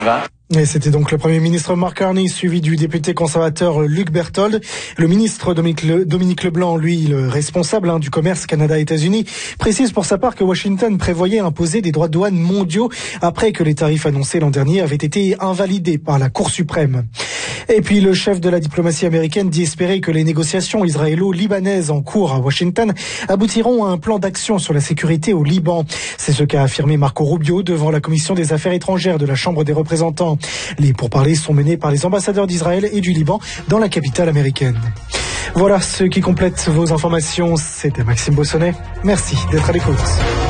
Et c'était donc le Premier ministre Mark Carney, suivi du député conservateur Luc Berthold. Le ministre Dominique Leblanc, lui, le responsable du commerce Canada-États-Unis, précise pour sa part que Washington prévoyait imposer des droits de douane mondiaux après que les tarifs annoncés l'an dernier avaient été invalidés par la Cour suprême. Et puis le chef de la diplomatie américaine dit espérer que les négociations israélo-libanaises en cours à Washington aboutiront à un plan d'action sur la sécurité au Liban. C'est ce qu'a affirmé Marco Rubio devant la commission des affaires étrangères de la Chambre des représentants. Les pourparlers sont menés par les ambassadeurs d'Israël et du Liban dans la capitale américaine. Voilà ce qui complète vos informations. C'était Maxime Bossonnet. Merci d'être à l'écoute.